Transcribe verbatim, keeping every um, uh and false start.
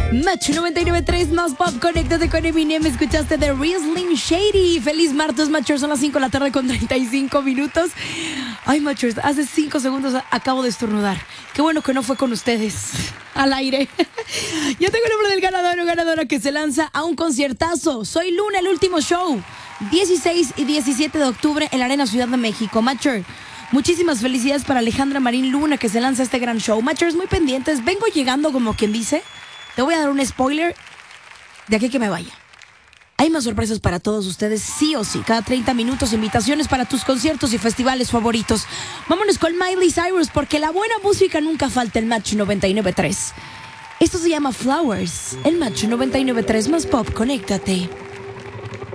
Match noventa y nueve punto tres más pop, conéctate con Eminem. Escuchaste The Real Slim Shady. Feliz martes, Matchers. Son las cinco de la tarde con treinta y cinco minutos. Ay, Matchers, hace cinco segundos acabo de estornudar. Qué bueno que no fue con ustedes al aire. Yo tengo el nombre del ganador o ganadora que se lanza a un conciertazo. Soy Luna, el último show. dieciséis y diecisiete de octubre en la Arena Ciudad de México. Matcher, muchísimas felicidades para Alejandra Marín Luna, que se lanza a este gran show. Matchers, muy pendientes. Vengo llegando, como quien dice. Te voy a dar un spoiler de aquí que me vaya. Hay más sorpresas para todos ustedes, sí o sí. Cada treinta minutos, invitaciones para tus conciertos y festivales favoritos. Vámonos con Miley Cyrus, porque la buena música nunca falta en Match noventa y nueve punto tres. Esto se llama Flowers. El Match noventa y nueve punto tres más pop, conéctate.